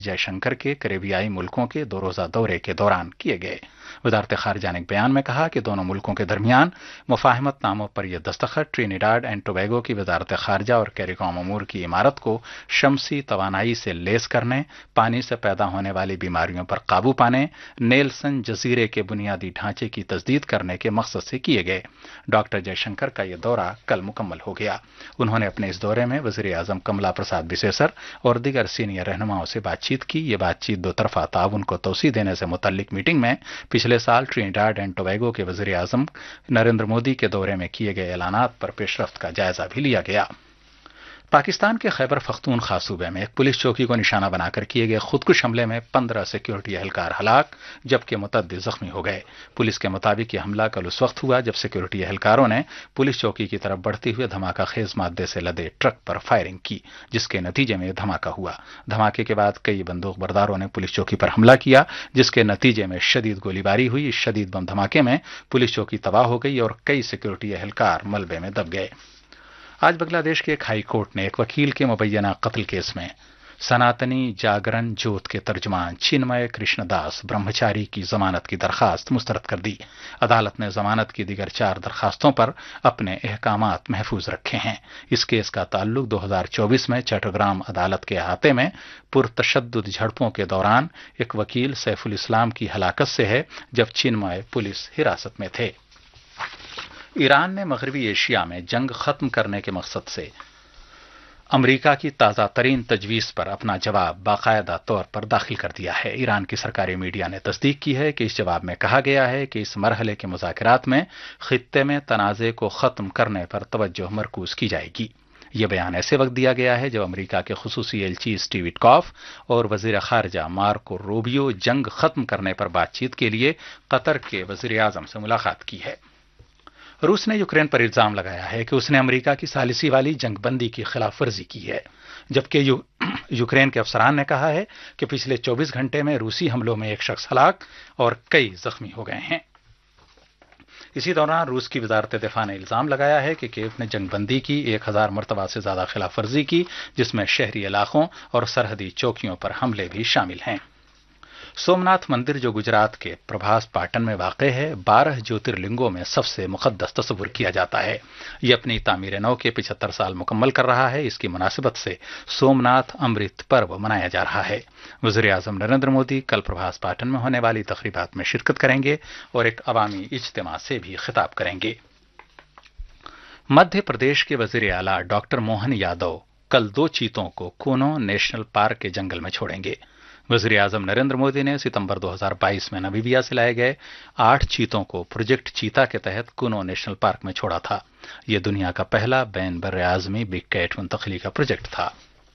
जयशंकर के करेबियाई मुल्कों के 2 रोज़ा दौरे के दौरान किए गए। वजारत खारजा ने एक बयान में कहा कि दोनों मुल्कों के दरमियान मुफाहमत नामों पर यह दस्तखत ट्रिनिडाड एंड टोबैगो की वजारत खारजा और कैरिकॉम अमूर की इमारत को शमसी तवानाई से लेस करने, पानी से पैदा होने वाली बीमारियों पर काबू पाने, नेल्सन जजीरे के बुनियादी ढांचे की तजदीद करने के मकसद से किए गए। डॉक्टर जयशंकर का यह दौरा कल मुकम्मल हो गया। उन्होंने अपने इस दौरे में वजीर आजम कमला प्रसाद बिसेसर और दीगर सीनियर रहनुमाओं से बातचीत की। ये बातचीत दो तरफा ताउन को तोसी देने से मुतल्लिक मीटिंग में पिछले साल ट्रिनिडाड एंड टोबैगो के वजीर आजम नरेंद्र मोदी के दौरे में किए गए ऐलानात पर पेशरफ्त का जायजा भी लिया गया। पाकिस्तान के खैबर पख्तूनख्वा सूबे में एक पुलिस चौकी को निशाना बनाकर किए गए खुदकुश हमले में 15 सिक्योरिटी एहलकार हलाक जबकि मुतअद्दिद जख्मी हो गए। पुलिस के मुताबिक यह हमला कल उस वक्त हुआ जब सिक्योरिटी एहलकारों ने पुलिस चौकी की तरफ बढ़ते हुए धमाका खेज मादे से लदे ट्रक पर फायरिंग की, जिसके नतीजे में धमाका हुआ। धमाके के बाद कई बंदूक बरदारों ने पुलिस चौकी पर हमला किया, जिसके नतीजे में शदीद गोलीबारी हुई। इस शदीद बम धमाके में पुलिस चौकी तबाह हो गई और कई सिक्योरिटी एहलकार मलबे में दब गए। आज बांग्लादेश के एक हाई कोर्ट ने एक वकील के मुबैना कत्ल केस में सनातनी जागरण जोत के तर्जुमान चिन्मय कृष्णदास ब्रह्मचारी की जमानत की दरखास्त मुस्तरद कर दी। अदालत ने जमानत की दीगर 4 दरखास्तों पर अपने अहकामात महफूज रखे हैं। इस केस का ताल्लुक 2024 में चट्टग्राम अदालत के अहाते में पुरतशद्दुद झड़पों के दौरान एक वकील सैफुल इस्लाम की हलाकत से है, जब चिन्मय पुलिस हिरासत में थे। ईरान ने मगरबी एशिया में जंग खत्म करने के मकसद से अमरीका की ताज़ा तरीन तजवीज़ पर अपना जवाब बाकायदा तौर पर दाखिल कर दिया है। ईरान की सरकारी मीडिया ने तस्दीक की है कि इस जवाब में कहा गया है कि इस मरहले के मुज़ाकरात में खित्ते में तनाज़े को ख़त्म करने पर तवज्जो मरकूज़ की जाएगी। यह बयान ऐसे वक्त दिया गया है जब अमरीका के खुसूसी एलची स्टीव विटकॉफ और वजीर खारजा मार्को रूबियो जंग खत्म करने पर बातचीत के लिए कतर के वजीर आजम से मुलाकात की है। रूस ने यूक्रेन पर इल्जाम लगाया है कि उसने अमेरिका की सालिसी वाली जंगबंदी की खिलाफ वर्जी की है, जबकि यूक्रेन के अफसरान ने कहा है कि पिछले 24 घंटे में रूसी हमलों में एक शख्स हलाक और कई जख्मी हो गए हैं। इसी दौरान रूस की वजारत दिफा ने इल्जाम लगाया है कि कीव ने जंगबंदी की 1000 मरतबा से ज्यादा खिलाफ वर्जी की, जिसमें शहरी इलाकों और सरहदी चौकियों पर हमले भी शामिल हैं। सोमनाथ मंदिर, जो गुजरात के प्रभास पाटन में वाक़ है, 12 ज्योतिर्लिंगों में सबसे मुक़द्दस तस्वुर किया जाता है। यह अपनी तामीर नौ के 75 साल मुकम्मल कर रहा है। इसकी मुनासिबत से सोमनाथ अमृत पर्व मनाया जा रहा है। वज़ीर आज़म नरेंद्र मोदी कल प्रभास पाटन में होने वाली तक़रीबात में शिरकत करेंगे और एक अवामी इज्तिमा से भी खिताब करेंगे। मध्य प्रदेश के वज़ीर आला डॉक्टर मोहन यादव कल 2 चीतों को कूनो नेशनल पार्क के जंगल में छोड़ेंगे। वज़ीर आज़म नरेंद्र मोदी ने सितंबर 2022 में नामीबिया से लाए गए 8 चीतों को प्रोजेक्ट चीता के तहत कूनो नेशनल पार्क में छोड़ा था। यह दुनिया का पहला बैन बर्रे आज़मी बिग कैट मुंतकली का प्रोजेक्ट था।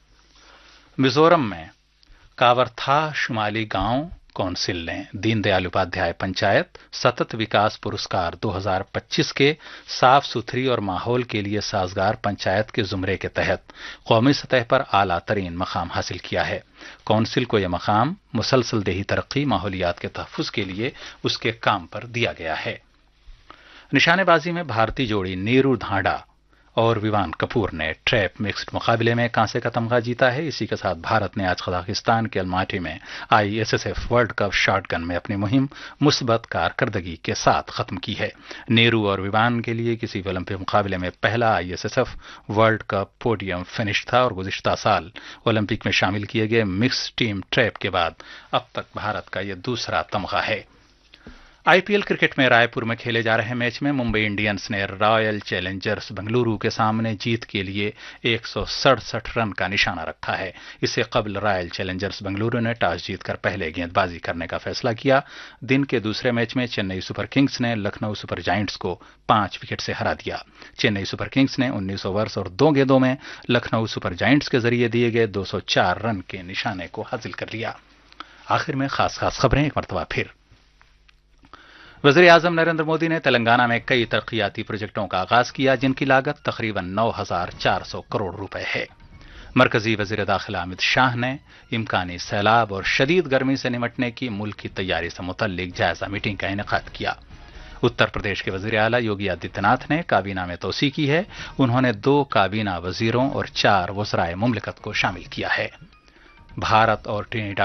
मिजोरम में कावरथा शुमाली गांव कौंसिल ने दीनदयाल उपाध्याय पंचायत सतत विकास पुरस्कार 2025 के साफ सुथरी और माहौल के लिए साजगार पंचायत के जुमरे के तहत कौमी सतह पर आला तरीन मकाम हासिल किया है। कौंसिल को यह मकाम मुसलसल देही तरक्की, माहौलियात के तहफ़्फ़ुज़ के लिए उसके काम पर दिया गया है। निशानेबाजी में भारतीय जोड़ी नीरू ढांडा और विवान कपूर ने ट्रैप मिक्स्ड मुकाबले में कांसे का तमगा जीता है। इसी के साथ भारत ने आज कजाकिस्तान के अलमाटी में ISSF वर्ल्ड कप शॉटगन में अपनी मुहिम मुस्बत कारकर्दगी के साथ खत्म की है। नेहरू और विवान के लिए किसी भी ओलंपिक मुकाबले में पहला ISSF world cup podium finish था और गुज़िश्ता साल ओलंपिक में शामिल किए गए मिक्स टीम ट्रैप के बाद अब तक भारत का यह दूसरा तमगा है। IPL क्रिकेट में रायपुर में खेले जा रहे मैच में मुंबई इंडियंस ने रॉयल चैलेंजर्स बेंगलुरु के सामने जीत के लिए 167 रन का निशाना रखा है। इससे कबल रॉयल चैलेंजर्स बेंगलुरु ने टॉस जीतकर पहले गेंदबाजी करने का फैसला किया। दिन के दूसरे मैच में चेन्नई सुपर किंग्स ने लखनऊ सुपर जायंट्स को 5 विकेट से हरा दिया। चेन्नई सुपर किंग्स ने 19 ओवर्स और 2 गेंदों में लखनऊ सुपर जायंट्स के जरिए दिए गए 204 रन के निशाने को हासिल कर लिया। आखिर में खास खबरें एक मरतबा फिर। वज़ीर आज़म नरेंद्र मोदी ने तेलंगाना में कई तरक्याती प्रोजेक्टों का आगाज किया, जिनकी लागत तकरीबन 9,400 करोड़ रुपए है। मरकजी वज़ीर दाखिला अमित शाह ने इम्कानी सैलाब और शदीद गर्मी से निमटने की मुल्क की तैयारी से मुतल्लिक जायजा मीटिंग का इनेकाद किया। उत्तर प्रदेश के वज़ीर आला योगी आदित्यनाथ ने काबीना में तोसी की है। उन्होंने 2 काबीना वज़ीरों और 4 वज़राए मुमलिकत को शामिल किया है। भारत और ट्रिनिडाड